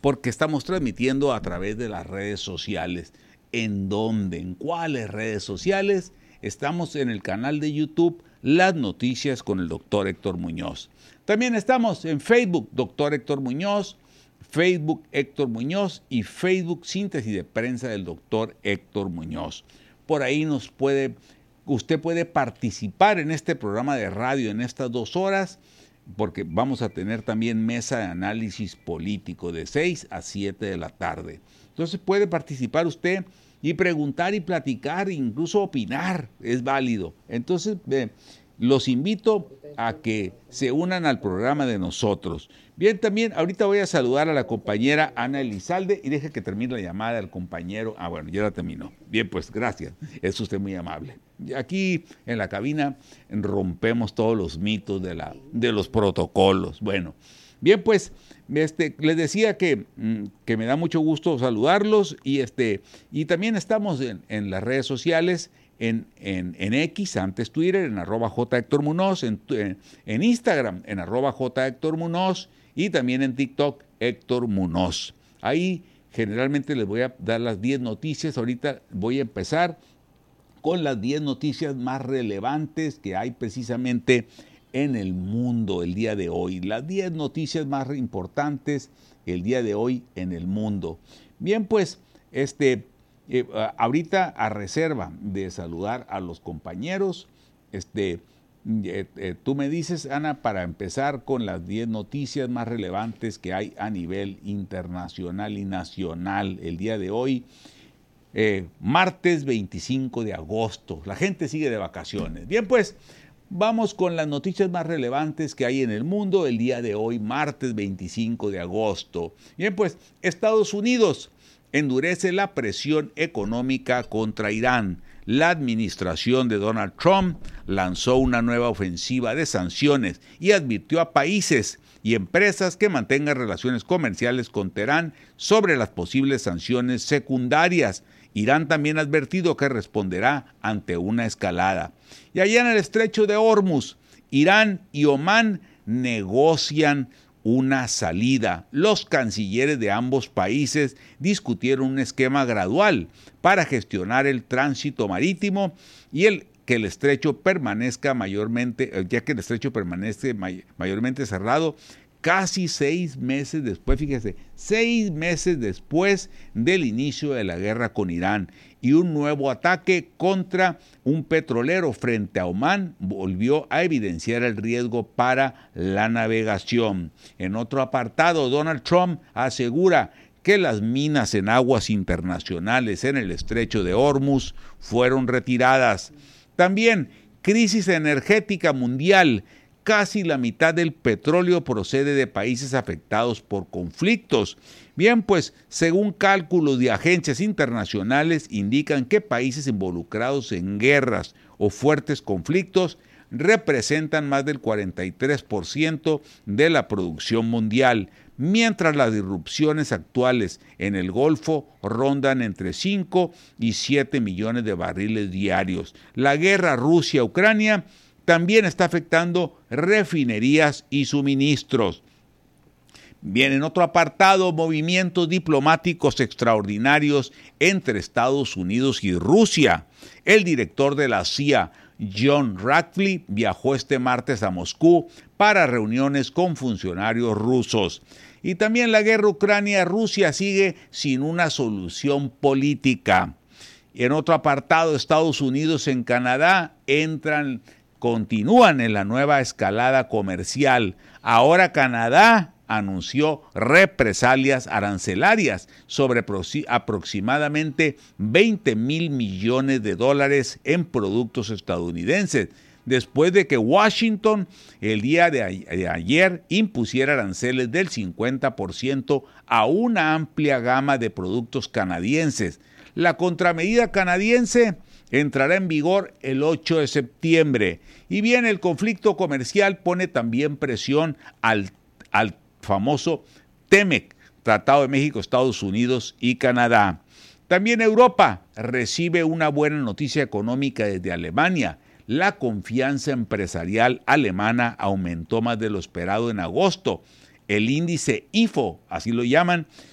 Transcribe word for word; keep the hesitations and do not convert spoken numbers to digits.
porque estamos transmitiendo a través de las redes sociales. ¿En dónde? ¿En cuáles redes sociales? Estamos en el canal de YouTube Las Noticias con el doctor Héctor Muñoz. También estamos en Facebook, doctor Héctor Muñoz, Facebook Héctor Muñoz y Facebook Síntesis de Prensa del doctor Héctor Muñoz. Por ahí nos puede, usted puede participar en este programa de radio en estas dos horas, porque vamos a tener también mesa de análisis político de seis a siete de la tarde. Entonces puede participar usted y preguntar y platicar, incluso opinar, es válido. Entonces eh, los invito a que se unan al programa de nosotros. Bien, también ahorita voy a saludar a la compañera Ana Elizalde y deje que termine la llamada del compañero. Ah, bueno, ya la terminó. Bien, pues gracias, es usted muy amable. Aquí en la cabina rompemos todos los mitos de, la, de los protocolos. Bueno, bien, pues este, les decía que, que me da mucho gusto saludarlos y, este, y también estamos en, en las redes sociales, en, en, en X, antes Twitter, en arroba J Héctor Muñoz, en, en, en Instagram, en arroba J Héctor Muñoz y también en TikTok, Héctor Muñoz. Ahí generalmente les voy a dar las diez noticias. Ahorita voy a empezar con las diez noticias más relevantes que hay precisamente en el mundo el día de hoy. Las diez noticias más importantes el día de hoy en el mundo. Bien, pues, este, eh, ahorita a reserva de saludar a los compañeros, este, eh, eh, tú me dices, Ana, para empezar con las diez noticias más relevantes que hay a nivel internacional y nacional el día de hoy. Eh, martes veinticinco de agosto, la gente sigue de vacaciones. Bien, pues vamos con las noticias más relevantes que hay en el mundo el día de hoy, martes veinticinco de agosto. Bien, pues Estados Unidos endurece la presión económica contra Irán. La administración de Donald Trump lanzó una nueva ofensiva de sanciones y advirtió a países y empresas que mantengan relaciones comerciales con Teherán sobre las posibles sanciones secundarias. Irán también ha advertido que responderá ante una escalada. Y allá en el estrecho de Hormuz, Irán y Omán negocian una salida. Los cancilleres de ambos países discutieron un esquema gradual para gestionar el tránsito marítimo y el que el estrecho permanezca mayormente, ya que el estrecho permanece may, mayormente cerrado, casi seis meses después, fíjese, seis meses después del inicio de la guerra con Irán, y un nuevo ataque contra un petrolero frente a Omán volvió a evidenciar el riesgo para la navegación. En otro apartado, Donald Trump asegura que las minas en aguas internacionales en el estrecho de Hormuz fueron retiradas. También crisis energética mundial. Casi la mitad del petróleo procede de países afectados por conflictos. Bien, pues, según cálculos de agencias internacionales, indican que países involucrados en guerras o fuertes conflictos representan más del cuarenta y tres por ciento de la producción mundial, mientras las disrupciones actuales en el Golfo rondan entre cinco y siete millones de barriles diarios. La guerra Rusia-Ucrania también está afectando refinerías y suministros. Bien, en otro apartado, movimientos diplomáticos extraordinarios entre Estados Unidos y Rusia. El director de la C I A, John Ratcliffe, viajó este martes a Moscú para reuniones con funcionarios rusos. Y también la guerra Ucrania-Rusia sigue sin una solución política. Y en otro apartado, Estados Unidos en Canadá entran continúan en la nueva escalada comercial. Ahora Canadá anunció represalias arancelarias sobre aproximadamente veinte mil millones de dólares en productos estadounidenses, después de que Washington el día de ayer impusiera aranceles del cincuenta por ciento a una amplia gama de productos canadienses. La contramedida canadiense entrará en vigor el ocho de septiembre. Y bien, el conflicto comercial pone también presión al, al famoso TEMEC, Tratado de México, Estados Unidos y Canadá. También Europa recibe una buena noticia económica desde Alemania. La confianza empresarial alemana aumentó más de lo esperado en agosto. El índice I F O, así lo llaman,